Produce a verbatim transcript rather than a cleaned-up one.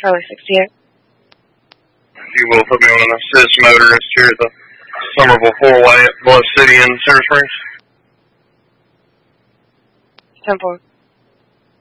Charlie sixty-eight. You will put me on an assist motorist here at the Somerville four-way at Bluff City in Silver Springs. ten four.